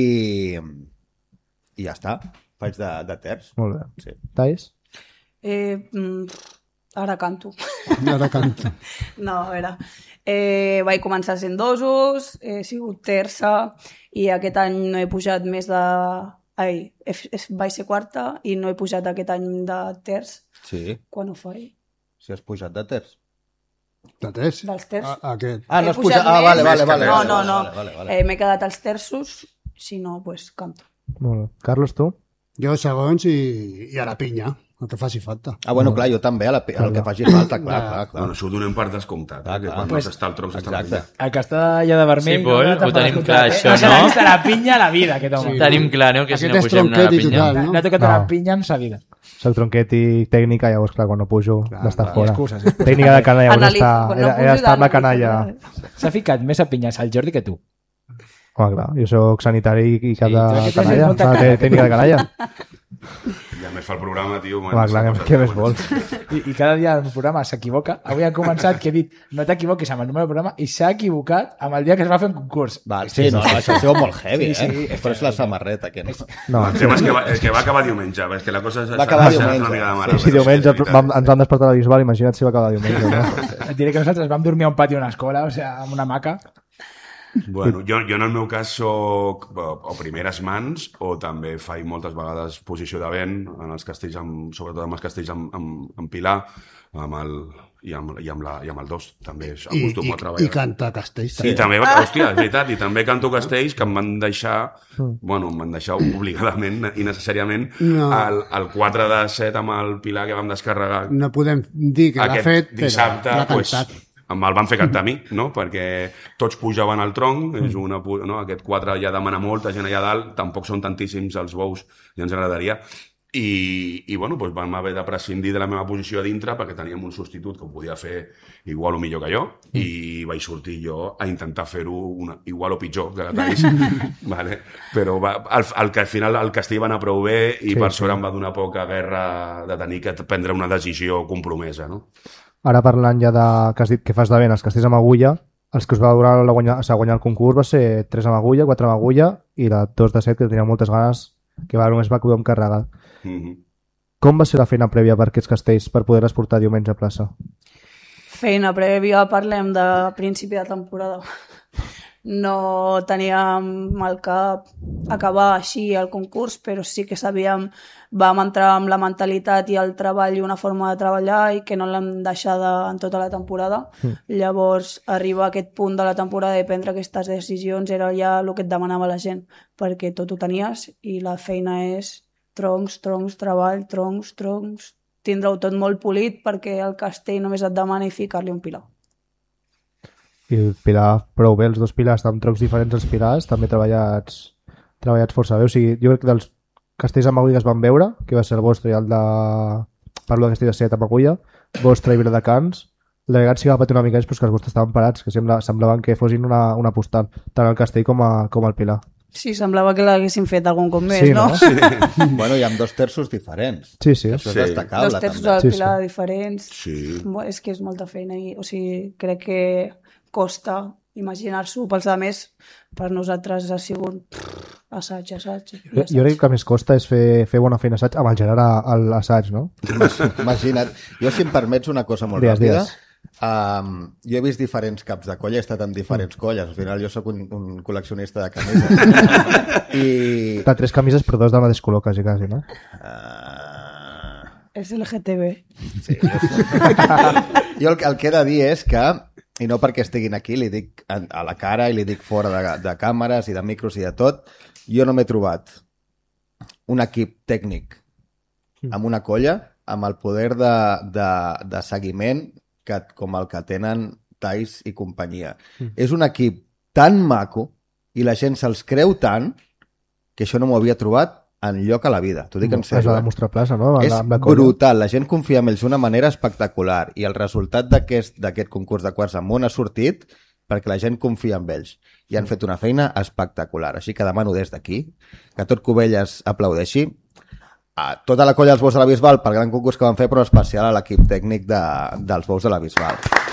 [SPEAKER 6] i ja està. Faig de, de terç.
[SPEAKER 3] Molt bé.
[SPEAKER 6] Sí.
[SPEAKER 3] Thais?
[SPEAKER 9] Eh, mm, ara canto.
[SPEAKER 7] I ara canto.
[SPEAKER 9] No, a veure, eh, vaig començar sent dosos, he sigut terça i aquest any no he pujat més de... Ai, he, he, vaig ser quarta i no he pujat aquest any de terç.
[SPEAKER 6] Sí,
[SPEAKER 9] Quan ho faré?
[SPEAKER 6] si has pujat de terç.
[SPEAKER 7] De tres?
[SPEAKER 9] Dels terços.
[SPEAKER 7] A, aquest.
[SPEAKER 6] Ah, no
[SPEAKER 9] He
[SPEAKER 6] has pujat...
[SPEAKER 9] pujat
[SPEAKER 6] Ah,
[SPEAKER 9] més.
[SPEAKER 6] vale, vale,
[SPEAKER 8] Més que
[SPEAKER 6] vale.
[SPEAKER 8] terç.
[SPEAKER 9] No,
[SPEAKER 6] vale,
[SPEAKER 9] no, no.
[SPEAKER 6] Vale, vale, vale.
[SPEAKER 9] Eh, m'he quedat als terços, si no, pues canto.
[SPEAKER 3] Molt bé. Carlos, tu?
[SPEAKER 7] Jo segons i, i a la pinya, el que faci falta.
[SPEAKER 6] Ah, bueno, clar, jo també, a la, el que faci falta, clar, clar, clar.
[SPEAKER 8] Bueno, això ho donem per descomptat, eh? que quan
[SPEAKER 6] Pues-
[SPEAKER 8] no s'està el tronc s'està el
[SPEAKER 6] Exacte.
[SPEAKER 8] pinya.
[SPEAKER 5] El que està allà de vermell...
[SPEAKER 4] Sí, Pol,
[SPEAKER 5] no,
[SPEAKER 4] ho tenim clar, això,
[SPEAKER 5] no?
[SPEAKER 4] no?
[SPEAKER 5] No s'ha la pinya a la vida, aquest home.
[SPEAKER 7] Sí.
[SPEAKER 4] Tenim clar, no? Que si
[SPEAKER 7] Aquest
[SPEAKER 4] no
[SPEAKER 7] és
[SPEAKER 4] pugem a la
[SPEAKER 7] tronquet i
[SPEAKER 4] pinya...
[SPEAKER 7] total,
[SPEAKER 5] No
[SPEAKER 7] no?
[SPEAKER 5] ha tocat
[SPEAKER 3] No.
[SPEAKER 5] la pinya en sa vida.
[SPEAKER 3] Soc tronquet i tècnica, llavors, clar, quan no pujo,
[SPEAKER 7] Clar,
[SPEAKER 3] d'estar
[SPEAKER 7] clar.
[SPEAKER 3] fora.
[SPEAKER 5] Excuses, excuses.
[SPEAKER 3] Tècnica de canalla, llavors
[SPEAKER 9] Analitzo,
[SPEAKER 3] està,
[SPEAKER 9] quan no
[SPEAKER 3] era,
[SPEAKER 9] pujo
[SPEAKER 3] era estar amb la
[SPEAKER 9] d'analitzo,
[SPEAKER 3] canalla.
[SPEAKER 5] S'ha ficat més a pinyes al Jordi que tu.
[SPEAKER 3] Home, clar, jo soc sanitari i cap
[SPEAKER 5] Sí, tu
[SPEAKER 3] de
[SPEAKER 5] aquí tens
[SPEAKER 3] canalla,
[SPEAKER 5] molta
[SPEAKER 3] no,
[SPEAKER 5] cara.
[SPEAKER 3] té- tècnica de canalla.
[SPEAKER 8] Ja només fa el programa, tio...
[SPEAKER 3] Home, clar, què, què més vols?
[SPEAKER 5] I, I cada dia el programa s'equivoca. Avui ha començat que he dit no t'equivoquis amb el número del programa i s'ha equivocat amb el dia que es va fer un concurs.
[SPEAKER 6] Val, sí, no, això ha sigut molt heavy,
[SPEAKER 5] Sí, sí.
[SPEAKER 6] eh? Però és la samarreta, que no.
[SPEAKER 3] No,
[SPEAKER 8] El tema és que va, és que va acabar diumenge, és que la cosa...
[SPEAKER 6] Va acabar
[SPEAKER 8] s'ha- s'ha-
[SPEAKER 6] diumenge.
[SPEAKER 8] una mica de mare,
[SPEAKER 3] si
[SPEAKER 8] però
[SPEAKER 3] diumenge
[SPEAKER 8] és veritat.
[SPEAKER 3] vam, ens vam despertar a la Bisbal, imagina't si va acabar diumenge. No?
[SPEAKER 5] Et diré que nosaltres vam dormir a un pati d'una escola, o sigui, amb una hamaca.
[SPEAKER 8] Bueno, jo, jo en el meu cas soc o, o primeres mans o també faig moltes vegades posició de vent en els castells, amb, sobretot amb els castells amb, amb, amb Pilar amb el, i, amb, i, amb la, i amb el dos també
[SPEAKER 7] I,
[SPEAKER 8] acostumo
[SPEAKER 7] i,
[SPEAKER 8] a treballar.
[SPEAKER 7] i canta castells.
[SPEAKER 8] I també, hòstia, és veritat, i també canto castells que em van deixar,
[SPEAKER 3] Mm.
[SPEAKER 8] bueno, em van deixar obligadament i necessàriament
[SPEAKER 7] No.
[SPEAKER 8] el, el quatre de set amb el Pilar que vam descarregar
[SPEAKER 7] No podem dir que l'ha
[SPEAKER 8] aquest
[SPEAKER 7] fet, però
[SPEAKER 8] dissabte,
[SPEAKER 7] l'ha
[SPEAKER 8] pues,
[SPEAKER 7] cantat.
[SPEAKER 8] me'l van fer cantar a mi, no? Perquè tots pujaven al tronc, és una, pu- no? Aquest quatre ja demana molta gent allà dalt, tampoc són tantíssims els bous, ja ens agradaria. I, i bueno, doncs vam haver de prescindir de la meva posició a dintre perquè teníem un substitut que ho podia fer igual o millor que jo i vaig sortir jo a intentar fer-ho una, igual o pitjor que la Taís. Vale? Però va, al, al, al final el castell va anar prou bé i
[SPEAKER 3] Sí,
[SPEAKER 8] per
[SPEAKER 3] sí.
[SPEAKER 8] sort em va donar poca guerra de tenir que prendre una decisió compromesa, no?
[SPEAKER 3] Ara parlant ja de que has dit que fas de vent els castells amb agulla, els que us va durar la guanyar, o sigui, guanyar el concurs va ser tres amb agulla, quatre amb agulla i la dos de set que tenia moltes ganes que va, només va poder carregar.
[SPEAKER 8] Mm -hmm.
[SPEAKER 3] Com va ser la feina prèvia per aquests castells per poder-les portar diumenge a plaça?
[SPEAKER 9] Feina prèvia, parlem de principi de temporada. No teníem al cap acabar així el concurs, però sí que sabíem, vam entrar amb la mentalitat i el treball i una forma de treballar i que no l'hem deixada en tota la temporada. Mm. Llavors, arribar a aquest punt de la temporada i prendre aquestes decisions era ja el que et demanava la gent, perquè tot ho tenies i la feina és troncs, troncs, treball, troncs, troncs, tindre-ho tot molt polit perquè el castell només et demana i ficar-li un pilar.
[SPEAKER 3] I el pilar prou bé, els dos pilars amb troncs diferents els pilars, també treballats treballats força bé, o sigui, jo crec que dels castells amb agulla que es van veure, que va ser el vostre i el de... parlo de castell de set amb agulla, vostre i Viladecans, la veritat sí que va patir una mica més, però és que els vostres estaven parats, que sembla, semblaven que fossin una, una postal, tant el castell com, a, com el pilar.
[SPEAKER 9] Sí, semblava que l'haguessin fet algun cop més,
[SPEAKER 3] Sí,
[SPEAKER 9] no?
[SPEAKER 3] no?
[SPEAKER 8] Sí.
[SPEAKER 6] Bueno, i amb dos terços diferents.
[SPEAKER 3] Sí, sí.
[SPEAKER 6] Això és
[SPEAKER 8] Sí.
[SPEAKER 6] destacable,
[SPEAKER 9] Dos terços
[SPEAKER 6] també.
[SPEAKER 9] del
[SPEAKER 3] Sí,
[SPEAKER 9] pilar diferents.
[SPEAKER 8] Sí.
[SPEAKER 9] Mo- És que és molta feina. I, o sigui, crec que costa imaginar-s'ho pels altres. Per nosaltres ha sigut pff, assaig, assaig.
[SPEAKER 3] Jo, jo crec que el que més costa és fer, fer bona feina assaig amb el Gerard a- a l'assaig, no?
[SPEAKER 6] Imagina't. Jo, si em permets una cosa molt
[SPEAKER 3] Digues,
[SPEAKER 6] ràpida,
[SPEAKER 3] digues.
[SPEAKER 6] um, jo he vist diferents caps de colla, he estat en diferents colles. Al final jo sóc un, un col·leccionista de camises. I...
[SPEAKER 3] Clar, tres camises però dos del mateix color, quasi, quasi, no?
[SPEAKER 6] Uh,
[SPEAKER 9] És L G T B.
[SPEAKER 6] sí, jo, jo el, que- el que he de dir és que, i no perquè estiguin aquí, li dic a, a la cara i li dic fora de, de càmeres i de micros i de tot, jo no m'he trobat un equip tècnic amb una colla amb el poder de, de, de seguiment que, com el que tenen Tais i companyia. Mm. És un equip tan maco i la gent se'ls creu tant que això no m'ho havia trobat en lloc a la vida. T'ho dic en
[SPEAKER 3] Es
[SPEAKER 6] sèrio.
[SPEAKER 3] va
[SPEAKER 6] Eh?
[SPEAKER 3] demostrar plaça, no? Amb
[SPEAKER 6] És
[SPEAKER 3] la- amb la colla.
[SPEAKER 6] brutal. La gent confia en ells d'una manera espectacular i el resultat d'aquest d'aquest concurs de quarts amunt ha sortit perquè la gent confia en ells i han fet una feina espectacular. Així que demano des d'aquí que tot Cubelles aplaudeixi a tota la colla dels Bous de la Bisbal pel gran concurs que van fer, però en especial a l'equip tècnic de, dels Bous de la Bisbal.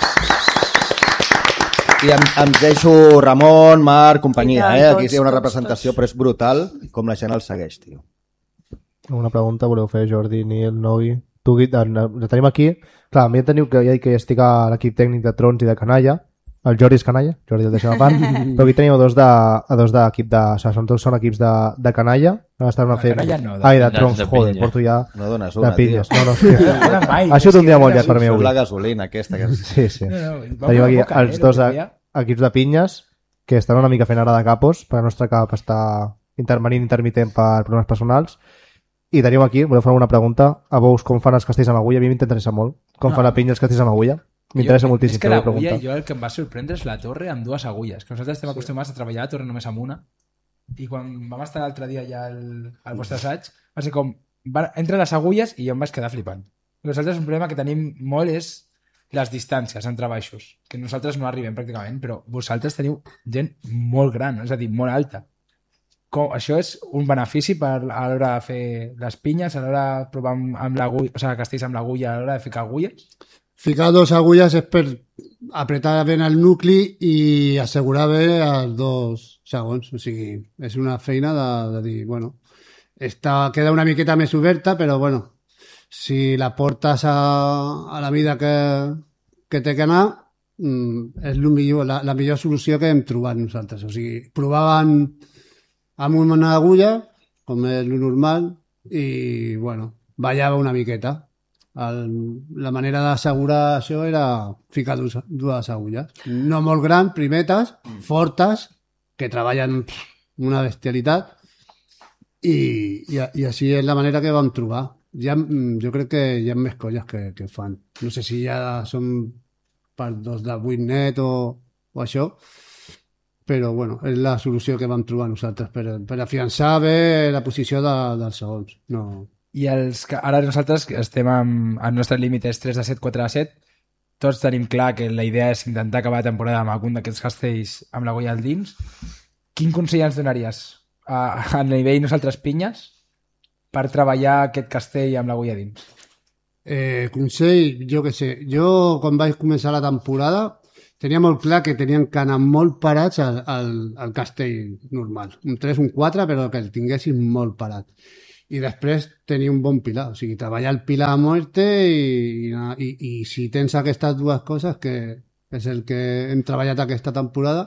[SPEAKER 6] I em, em deixo Ramon, Marc, companyia,
[SPEAKER 9] I tant,
[SPEAKER 6] eh? Aquí
[SPEAKER 9] tots,
[SPEAKER 6] hi ha una
[SPEAKER 9] tots,
[SPEAKER 6] representació,
[SPEAKER 9] tots.
[SPEAKER 6] però és brutal com la gent el segueix, tio.
[SPEAKER 3] Una pregunta voleu fer, Jordi, Nil, Novi? Tu, Guit, en- la tenim aquí. Clar, a mi em teniu que ja dic que estic a l'equip tècnic de Trons i de Canalla. El Jordi és Canalla, Jordi el deixem a part. Però aquí teniu dos de, a dos d'equip de... O sigui, són, tots són equips de, de Canalla. No estan
[SPEAKER 5] De
[SPEAKER 3] fent...
[SPEAKER 5] Canalla no, de-
[SPEAKER 3] Ai, de
[SPEAKER 4] de-
[SPEAKER 3] Trons,
[SPEAKER 4] de
[SPEAKER 3] joder,
[SPEAKER 4] pinya.
[SPEAKER 3] porto ja...
[SPEAKER 6] No dones
[SPEAKER 3] De
[SPEAKER 6] una,
[SPEAKER 3] pinyes.
[SPEAKER 6] tio.
[SPEAKER 3] No, no, sí.
[SPEAKER 5] Ara mai,
[SPEAKER 3] Ha sigut
[SPEAKER 5] és
[SPEAKER 3] un dia
[SPEAKER 5] que
[SPEAKER 3] molt
[SPEAKER 5] era
[SPEAKER 3] llarg per mi
[SPEAKER 6] Surt
[SPEAKER 3] avui.
[SPEAKER 6] la gasolina aquesta. Que...
[SPEAKER 3] Sí, sí.
[SPEAKER 5] No, no, va
[SPEAKER 3] Tenim
[SPEAKER 5] com
[SPEAKER 3] aquí
[SPEAKER 5] boca, eh,
[SPEAKER 3] els dos
[SPEAKER 5] l'altre
[SPEAKER 3] a,
[SPEAKER 5] dia.
[SPEAKER 3] equips de pinyes que estan una mica fent ara de capos, perquè el nostre cap està intervenint intermitent per problemes personals. I tenim aquí, voleu fer alguna pregunta? A vos, com fan els castells amb agulla? A mi m'interessa molt. Com
[SPEAKER 5] No.
[SPEAKER 3] fan a pinya els castells amb agulla? M'interessa
[SPEAKER 5] Jo-
[SPEAKER 3] moltíssim.
[SPEAKER 5] És que
[SPEAKER 3] però
[SPEAKER 5] l'agulla,
[SPEAKER 3] preguntar.
[SPEAKER 5] jo el que em va sorprendre és la torre amb dues agulles, que nosaltres estem acostumats a treballar la torre només amb una, i quan vam estar l'altre dia ja al, al vostre assaig, va ser com, va, entre les agulles i jo em vaig quedar flipant. Nosaltres un problema que tenim molt és les distàncies entre baixos, que nosaltres no arribem pràcticament, però vosaltres teniu gent molt gran, és a dir, molt alta. com, això és un benefici per, a l'hora de fer les pinyes, a l'hora de provar amb, amb l'agulla, o sigui, castells amb l'agulla, a l'hora de ficar agulles?
[SPEAKER 7] Ficar dos agulles és per apretar bé el nucli i assegurar bé els dos segons. O sigui, és una feina de, de dir, bueno, esta queda una miqueta més oberta, però bueno, si la portes a, a la mida que, que té que anar, mm, és lo millor, la, la millor solució que hem trobat nosaltres. O sigui, provàvem amb una agulla, com és lo normal, i bueno, ballava una miqueta. El, la manera d'assegurar això era ficar dues, dues agulles. No molt grans, primetes, fortes, que treballen una bestialitat, i, i, i així és la manera que vam trobar. Ja, jo crec que hi ha més colles que, que fan. No sé si ja són per dos de vuit net o, o això, però bueno, és la solució que vam trobar nosaltres per, per afiançar bé la posició de, dels segons. No...
[SPEAKER 5] I els, ara nosaltres estem amb, el nostre límit és tres de set, quatre de set. Tots tenim clar que la idea és intentar acabar la temporada amb algun d'aquests castells amb l'agulla al dins. Quin consell ens donaries a, a nivell nosaltres pinyes per treballar aquest castell amb l'agulla dins?
[SPEAKER 7] Eh, consell, jo què sé. Jo, quan vaig començar la temporada, tenia molt clar que tenien que anar molt parats al, al, al castell normal. Un tres, un quatre, però que el tinguessin molt parat. I després tenir un bon pilar, o sigui, treballar el pilar a muerte i, i, i si tens aquestes dues coses, que és el que hem treballat aquesta temporada,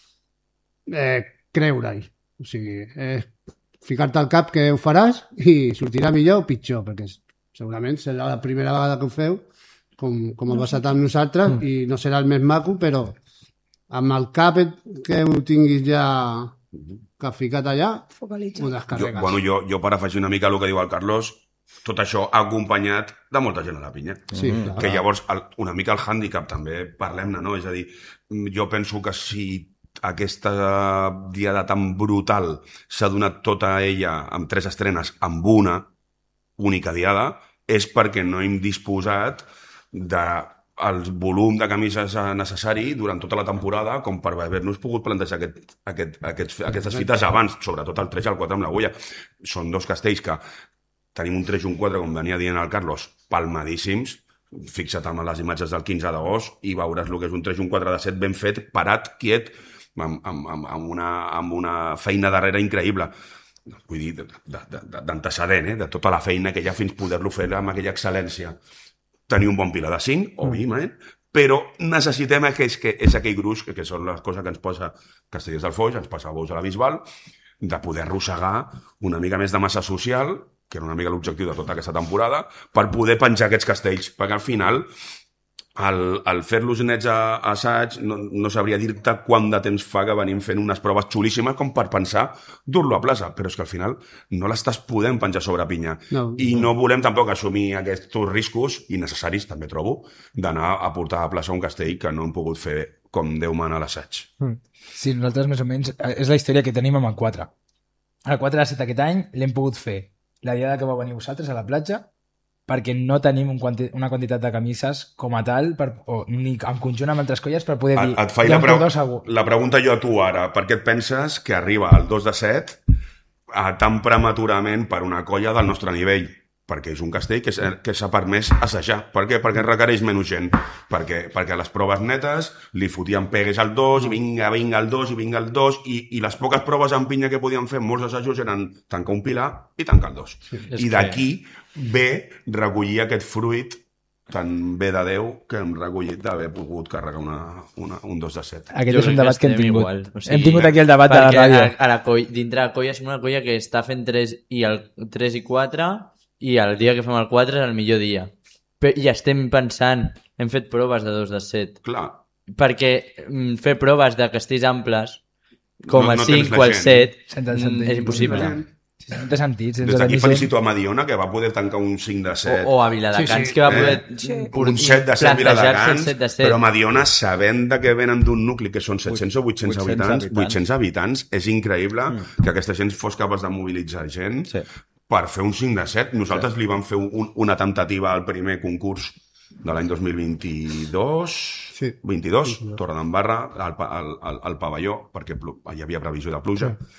[SPEAKER 7] eh, creure-hi. O sigui, eh, ficar-te al cap que ho faràs i sortirà millor o pitjor, perquè segurament serà la primera vegada que ho feu, com, com ha passat amb nosaltres, mm. i no serà el més maco, però amb el cap que ho tinguis ja... que ha ficat allà,
[SPEAKER 9] focalitza.
[SPEAKER 7] Ho descarregues.
[SPEAKER 8] Jo, bueno, jo, jo per afegir una mica el que diu el Carlos, tot això acompanyat de molta gent a la pinya.
[SPEAKER 7] Sí, clar.
[SPEAKER 8] Que llavors, el, una mica el hàndicap també, parlem-ne, no? És a dir, jo penso que si aquesta diada tan brutal s'ha donat tota ella amb tres estrenes amb una única diada, és perquè no hem disposat de el volum de camises necessari durant tota la temporada com per haver-nos pogut plantejar aquest, aquest, aquests, aquestes fites abans, sobretot el tres i el quatre amb l'agulla. Són dos castells que tenim un tres i un quatre, com venia dient el Carlos, palmadíssims. Fixa't en les imatges del quinze d'agost i veuràs el que és un tres i un quatre de set ben fet, parat, quiet, amb, amb, amb, una, amb una feina darrere increïble. Vull dir, d'antecedent, eh? De tota la feina que hi ha fins poder-lo fer amb aquella excel·lència. Tenir un bon pilar de cinc, òbviament, però necessitem que és, que és aquell gruix, que, que són les coses que ens posa Castellers del Foix, ens passa a Bous a la Bisbal, de poder arrossegar una mica més de massa social, que era una mica l'objectiu de tota aquesta temporada, per poder penjar aquests castells, perquè al final el, el fer-los nets a, a assaig no, no sabria dir-te quant de temps fa que venim fent unes proves xulíssimes com per pensar dur-lo a plaça, però és que al final no l'estàs podent penjar sobre pinya.
[SPEAKER 7] No.
[SPEAKER 8] I no volem tampoc assumir aquests riscos, innecessaris també trobo, d'anar a portar a plaça un castell que no hem pogut fer com Déu mana a l'assaig.
[SPEAKER 5] Mm. Sí, nosaltres més o menys és la història que tenim amb el quatre. El quatre de set aquest any l'hem pogut fer la diada que vau venir vosaltres a la platja, perquè no tenim un quanti una quantitat de camises com a tal, per, o ni en conjunt amb altres colles, per poder dir...
[SPEAKER 8] Et, et faig la, pre la pregunta jo a tu ara. Per què et penses que arriba el dos de set a, tan prematurament per una colla del nostre nivell? Perquè és un castell que s'ha permès assajar. Per què? Perquè requereix menys gent. Perquè, perquè les proves netes li fotien pegues al dos, i vinga, vinga al dos, i vinga al dos, i, i les poques proves en pinya que podien fer molts assajos eren tancar un pilar i tancar el dos. Sí, I d'aquí ve recollir aquest fruit tan bé de Déu que hem recollit d'haver pogut carregar una, una, un dos de set.
[SPEAKER 5] Aquest jo és un debat que hem tingut.
[SPEAKER 4] Igual. O sigui,
[SPEAKER 5] hem tingut aquí el debat de la ràdio.
[SPEAKER 4] A, a la colla, dintre la colla som una colla que està fent tres i el tres i quatre, i el dia que fem el quatre és el millor dia. Però, i estem pensant, hem fet proves de dos de set.
[SPEAKER 8] Clar.
[SPEAKER 4] Perquè mm, fer proves de castells amples com
[SPEAKER 8] no,
[SPEAKER 4] el
[SPEAKER 8] no
[SPEAKER 4] cinc o el set
[SPEAKER 5] mm,
[SPEAKER 4] és impossible.
[SPEAKER 5] Sí, no té sentit.
[SPEAKER 8] Des d'aquí felicito a Mediona, que va poder tancar un cinc de set.
[SPEAKER 4] O, o a Viladecans, sí, sí. que va poder...
[SPEAKER 8] Eh? Sí. Un set de set Viladecans, però Mediona, sabent que venen d'un nucli que són set-cents o vuit-cents habitants, vuit-cents habitants, és increïble mm. que aquesta gent fos capaç de mobilitzar gent sí. per fer un cinc de set. Nosaltres sí. li vam fer un, una temptativa al primer concurs de l'any dos mil vint-i-dos, sí. vint-i-dos, sí. Torredembarra, al, al, al, al pavelló, perquè hi havia previsió de pluja. Sí.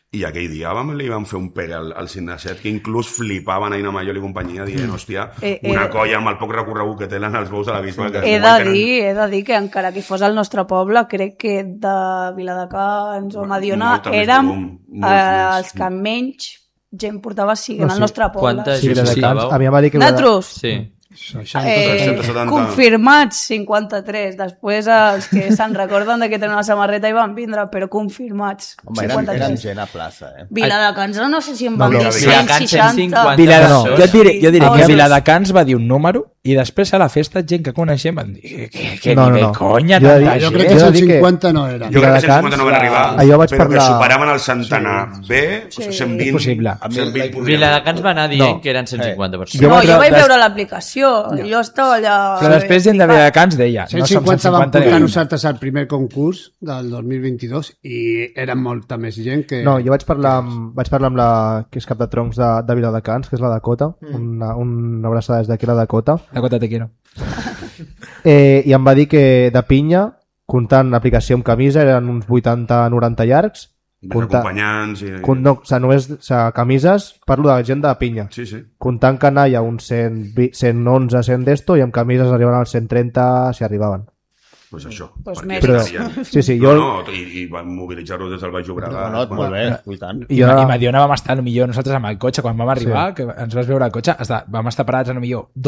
[SPEAKER 8] I aquell dia vam, li vam fer un pega al, al cinc de set, que inclús flipaven Aina Mayol i companyia dient, hòstia,
[SPEAKER 9] Eh,
[SPEAKER 8] una
[SPEAKER 9] eh,
[SPEAKER 8] colla amb el poc recorregut que tenen els bous de la Bisbal. Que
[SPEAKER 9] He
[SPEAKER 8] no
[SPEAKER 9] de
[SPEAKER 8] tenen-
[SPEAKER 9] dir, he de dir que encara que fos el nostre poble, crec que de Viladecans o Mediona
[SPEAKER 8] Molta més
[SPEAKER 9] érem
[SPEAKER 8] volum, molts
[SPEAKER 9] eh,
[SPEAKER 8] més.
[SPEAKER 9] els que menys gent portava siguent
[SPEAKER 3] No,
[SPEAKER 9] al
[SPEAKER 3] sí.
[SPEAKER 9] nostre poble.
[SPEAKER 4] Quanta
[SPEAKER 3] Sí,
[SPEAKER 4] gent
[SPEAKER 3] de
[SPEAKER 4] sí,
[SPEAKER 3] Cans,
[SPEAKER 4] vau?
[SPEAKER 3] a mi em va dir que...
[SPEAKER 9] Nosaltres,
[SPEAKER 4] Sí.
[SPEAKER 9] eh,
[SPEAKER 8] tres-cents setanta.
[SPEAKER 9] confirmats cinquanta-tres. Després els que se'n recorden de que tenen una samarreta i van vindre, però confirmats
[SPEAKER 6] Home, eren, eren
[SPEAKER 9] cinquanta-tres.
[SPEAKER 6] gent a plaça, eh?
[SPEAKER 9] Viladecans no sé si en van
[SPEAKER 3] No,
[SPEAKER 9] dir
[SPEAKER 3] no,
[SPEAKER 9] cent
[SPEAKER 4] Viladecans cent
[SPEAKER 9] seixanta.
[SPEAKER 4] cinquanta.
[SPEAKER 5] Vilada...
[SPEAKER 4] No,
[SPEAKER 5] jo et diré, jo diré
[SPEAKER 9] no,
[SPEAKER 5] que
[SPEAKER 9] no.
[SPEAKER 5] Viladecans va dir un número i després a la festa gent que coneixem van dir que, que, que
[SPEAKER 3] No,
[SPEAKER 5] ni
[SPEAKER 3] no,
[SPEAKER 5] de
[SPEAKER 3] no.
[SPEAKER 5] conya
[SPEAKER 3] Jo he de
[SPEAKER 5] tanta
[SPEAKER 3] dir-
[SPEAKER 7] Jo
[SPEAKER 5] gent.
[SPEAKER 7] crec
[SPEAKER 3] Jo
[SPEAKER 7] que
[SPEAKER 3] he de
[SPEAKER 7] cent
[SPEAKER 3] dir que-
[SPEAKER 7] cinquanta no eren.
[SPEAKER 8] Jo crec que cent
[SPEAKER 3] Viladecans,
[SPEAKER 8] cinquanta no van arribar,
[SPEAKER 3] ahir vaig
[SPEAKER 8] però que
[SPEAKER 3] parlar-
[SPEAKER 8] superaven el centenar bé,
[SPEAKER 9] Sí.
[SPEAKER 8] cent vint...
[SPEAKER 5] És possible.
[SPEAKER 6] A mi
[SPEAKER 8] cent vint
[SPEAKER 6] la-
[SPEAKER 8] podríem-
[SPEAKER 4] Viladecans va anar dient
[SPEAKER 3] No.
[SPEAKER 4] que eren cent cinquanta
[SPEAKER 3] Jo
[SPEAKER 4] persones.
[SPEAKER 9] No,
[SPEAKER 3] vaig
[SPEAKER 9] jo vaig
[SPEAKER 5] des-
[SPEAKER 9] veure l'aplicació. Jo estava allà...
[SPEAKER 5] Però després gent de Viladecans deia
[SPEAKER 7] cent
[SPEAKER 5] no som
[SPEAKER 7] cinquanta van
[SPEAKER 5] cent cinquanta
[SPEAKER 7] portar
[SPEAKER 5] ni-
[SPEAKER 7] nosaltres al primer concurs del dos mil vint-i-dos i eren molta més gent que...
[SPEAKER 3] No, jo vaig parlar amb, vaig parlar amb la que és cap de troncs de, de Viladecans, que és la Dakota, una, una abraçada des d'aquí a la Dakota,
[SPEAKER 5] Dakota te quiero.
[SPEAKER 3] eh, i em va dir que de pinya, comptant aplicació amb camisa, eren uns vuitanta noranta llargs,
[SPEAKER 8] Dels
[SPEAKER 3] compta-
[SPEAKER 8] acompanyants... I...
[SPEAKER 3] com, no, o sigui, només o sigui, camises, parlo de gent de pinya,
[SPEAKER 8] Sí, sí.
[SPEAKER 3] comptant canalla uns cent, cent onze, cent d'esto, i amb camises arribaven als cent trenta si arribaven.
[SPEAKER 8] Pues això.
[SPEAKER 9] Pues
[SPEAKER 8] perquè
[SPEAKER 9] més.
[SPEAKER 3] Però-
[SPEAKER 8] estaria-
[SPEAKER 3] sí, sí,
[SPEAKER 8] no,
[SPEAKER 3] jo-
[SPEAKER 8] no, i, i van mobilitzar-ho des del Baix Llobregat.
[SPEAKER 6] No, no, molt bé, i tant.
[SPEAKER 5] I,
[SPEAKER 3] I jo-
[SPEAKER 5] I Mediona vam estar, potser nosaltres amb el cotxe, quan vam arribar, sí. que ens vas veure el cotxe, hasta, vam estar parats, potser